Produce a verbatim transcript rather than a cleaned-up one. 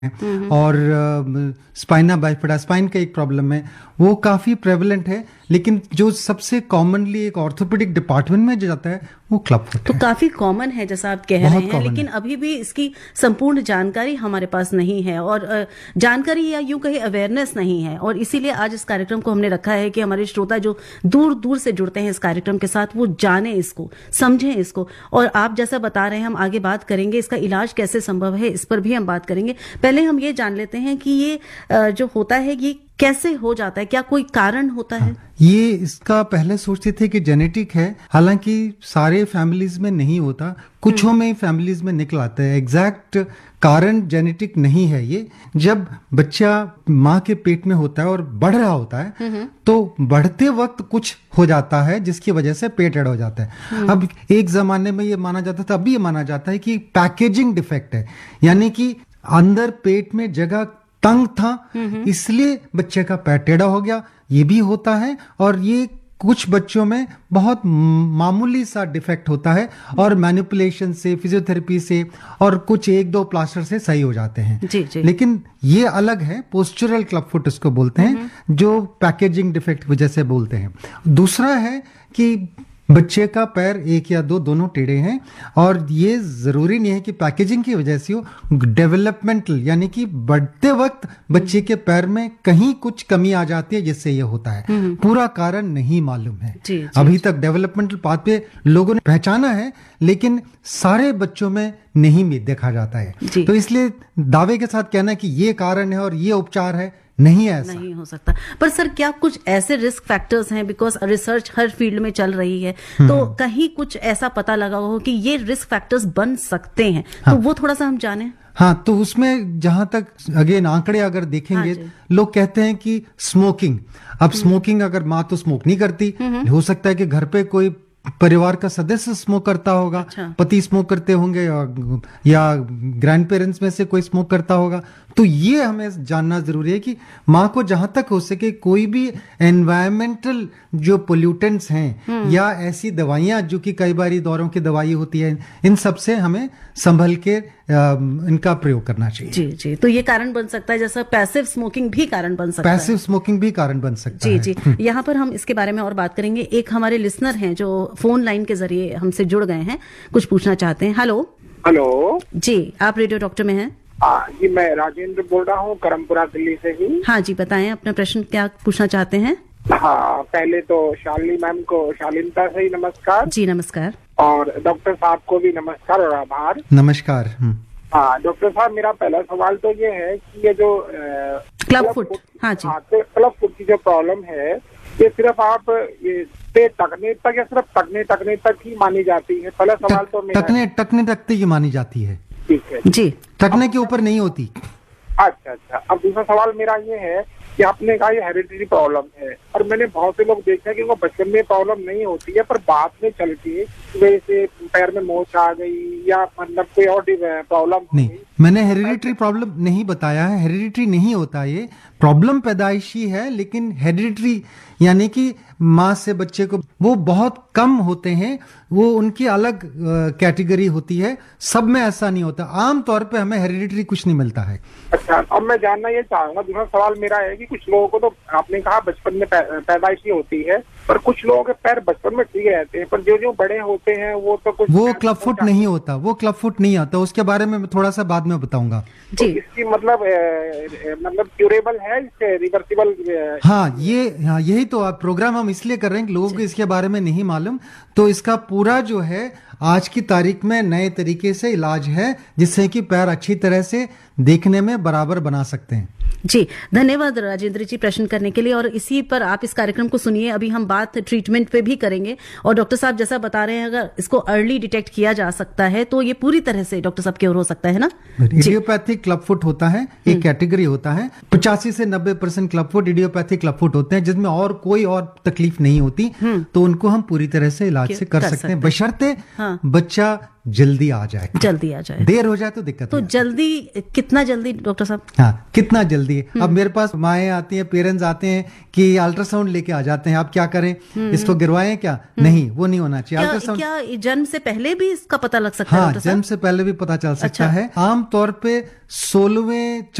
और spina bifida spine का एक प्रॉब्लम है, वो काफी प्रेवलेंट है, लेकिन जो सबसे कॉमनली एक ऑर्थोपेडिक डिपार्टमेंट में जो जाता है वो क्लब फुट तो है। काफी कॉमन है जैसा आप कह रहे हैं, लेकिन अभी भी इसकी संपूर्ण जानकारी हमारे पास नहीं है और जानकारी या यूं कहे अवेयरनेस नहीं है, और इसीलिए आज इस कार्यक्रम को हमने रखा है कि हमारे श्रोता जो दूर दूर से जुड़ते हैं इस कार्यक्रम के साथ वो जाने इसको, समझें इसको। और आप जैसा बता रहे हैं हम आगे बात करेंगे, इसका इलाज कैसे संभव है इस पर भी हम बात करेंगे। पहले हम ये जान लेते हैं कि ये जो होता है ये कैसे हो जाता है, क्या कोई कारण होता है? हाँ, ये इसका पहले सोचते थे कि जेनेटिक है, हालांकि सारे फैमिलीज में नहीं होता, कुछों में फैमिलीज में निकल आता है। एग्जैक्ट कारण जेनेटिक नहीं है ये। जब बच्चा माँ के पेट में होता है और बढ़ रहा होता है तो बढ़ते वक्त कुछ हो जाता है जिसकी वजह से पेट एड हो जाता है। अब एक जमाने में ये माना जाता था, अब भी ये माना जाता है कि पैकेजिंग डिफेक्ट है, यानी कि अंदर पेट में जगह तंग था इसलिए बच्चे का पेट टेढ़ा हो गया। ये भी होता है और ये कुछ बच्चों में बहुत मामूली सा डिफेक्ट होता है और मैनिपुलेशन से, फिजियोथेरेपी से और कुछ एक दो प्लास्टर से सही हो जाते हैं। जी, जी। लेकिन ये अलग है, पोस्चरल क्लब फुट इसको बोलते हैं, जो पैकेजिंग डिफेक्ट वजह से बोलते हैं। दूसरा है कि बच्चे का पैर एक या दो दोनों टेढ़े हैं, और ये जरूरी नहीं है कि पैकेजिंग की वजह से हो, डेवलपमेंटल यानी कि बढ़ते वक्त बच्चे के पैर में कहीं कुछ कमी आ जाती है जिससे ये होता है। पूरा कारण नहीं मालूम है। जी, जी, अभी जी। तक डेवलपमेंटल पाथ पे लोगों ने पहचाना है, लेकिन सारे बच्चों में नहीं में देखा जाता है। तो इसलिए दावे के साथ कहना कि ये कारण है और ये उपचार है, नहीं है, ऐसा नहीं हो सकता। पर सर क्या कुछ ऐसे रिस्क फैक्टर्स हैं, बिकॉज रिसर्च हर फील्ड में चल रही है, तो कहीं कुछ ऐसा पता लगा हो कि ये रिस्क फैक्टर्स बन सकते हैं? हाँ। तो वो थोड़ा सा हम जाने। हाँ, तो उसमें जहां तक अगेन आंकड़े अगर देखेंगे, हाँ, लोग कहते हैं कि स्मोकिंग, अब स्मोकिंग अगर माँ तो स्मोक नहीं करती, हो सकता है कि घर पे कोई परिवार का सदस्य स्मोक करता होगा। अच्छा। पति स्मोक करते होंगे या ग्रैंड पेरेंट्स में से कोई स्मोक करता होगा। तो ये हमें जानना जरूरी है कि माँ को जहां तक हो सके कोई भी एनवायरमेंटल जो पोल्यूटेंट्स हैं या ऐसी दवाइयां जो कि कई बार दौरों की दवाई होती है, इन सब से हमें संभल के आ, इनका प्रयोग करना चाहिए। जी जी। तो ये कारण बन सकता है, जैसा पैसिव स्मोकिंग भी कारण बन सकता है। पैसिव स्मोकिंग भी कारण बन सकता जी, है। जी जी। यहाँ पर हम इसके बारे में और बात करेंगे। एक हमारे लिसनर हैं जो फोन लाइन के जरिए हमसे जुड़ गए हैं, कुछ पूछना चाहते हैं। हेलो हेलो जी, आप रेडियो डॉक्टर में हैं? हाँ जी, मैं राजेंद्र बोल रहा हूँ करमपुरा दिल्ली से ही। हाँ जी, बताएं अपना प्रश्न, क्या पूछना चाहते हैं? हाँ, पहले तो शालिनी मैम को शालीनता से ही नमस्कार। जी नमस्कार। और डॉक्टर साहब को भी नमस्कार और आभार। नमस्कार। हाँ डॉक्टर साहब, मेरा पहला सवाल तो ये है कि ये जो क्लब फुट, हाँ जी, क्लब फुट की जो प्रॉब्लम है, ये सिर्फ आप ये पे टकने तक या सिर्फ टकने टकने तक ही मानी जाती है? पहला सवाल तो मेरा टकने टकने तक ही मानी जाती है। ठीक है जी, टकने के ऊपर नहीं होती। अच्छा अच्छा। अब दूसरा सवाल मेरा ये है कि आपने कहा ये हेरिडिटरी प्रॉब्लम है, और मैंने बहुत से लोग देखे हैं कि उनको बचपन में प्रॉब्लम नहीं होती है, पर बाद में चल के जैसे पैर में मोच आ गई या मतलब कोई और प्रॉब्लम नहीं। मैंने हेरिडिटरी प्रॉब्लम नहीं बताया है, हेरिडिटरी नहीं होता, ये प्रॉब्लम पैदाइशी है, लेकिन हेरिडिटरी यानी कि माँ से बच्चे को वो बहुत कम होते हैं, वो उनकी अलग कैटेगरी होती है, सब में ऐसा नहीं होता। आम तौर पे हमें हेरिडिटरी कुछ नहीं मिलता है। अच्छा, अब मैं जानना ये चाहूंगा, दूसरा सवाल मेरा है कि कुछ लोगों को तो आपने कहा बचपन में पैदाइशी होती है, पर कुछ लोगों के पैर बचपन में ठीक रहते हैं, पर जो जो बड़े होते हैं वो तो कुछ वो क्लब फुट नहीं होता, वो क्लब फुट नहीं आता, उसके बारे में थोड़ा सा बाद में बताऊंगा। जी। तो इसकी मतलब ए, मतलब क्यूरेबल है, इसके रिवर्सिबल? हाँ, ये हाँ, यही तो आप प्रोग्राम हम इसलिए कर रहे हैं कि लोगों को इसके बारे में नहीं मालूम। तो इसका पूरा जो है आज की तारीख में नए तरीके से इलाज है, जिससे कि पैर अच्छी तरह से देखने में बराबर बना सकते हैं। जी, धन्यवाद राजेंद्र जी प्रश्न करने के लिए, और इसी पर आप इस कार्यक्रम को सुनिए। अभी हम बात ट्रीटमेंट पे भी करेंगे, और डॉक्टर साहब जैसा बता रहे हैं अगर इसको अर्ली डिटेक्ट किया जा सकता है तो ये पूरी तरह से डॉक्टर साहब क्योर हो सकता है ना। इडियोपैथिक क्लब फुट होता है, एक कैटेगरी होता है, पचासी से नब्बे percent club foot idiopathic club foot होते हैं, जिसमें और कोई और तकलीफ नहीं होती, तो उनको हम पूरी तरह से इलाज से कर, कर सकते हैं, बशर्ते हाँ। बच्चा जल्दी आ जाए, जल्दी आ जाए, देर हो जाए तो दिक्कत तो हो जाए। जल्दी कितना जल्दी डॉक्टर साहब? हाँ, कितना जल्दी है। अब मेरे पास माएँ आती हैं, पेरेंट्स आते हैं कि अल्ट्रासाउंड लेके आ जाते हैं, आप क्या करें, इसको गिरवाएं क्या? नहीं, वो नहीं होना चाहिए। क्या, अल्ट्रासाउंड क्या जन्म से पहले भी इसका पता लग सकता है? हाँ, जन्म से पहले भी पता चल सकता है। आमतौर पे सोलहवें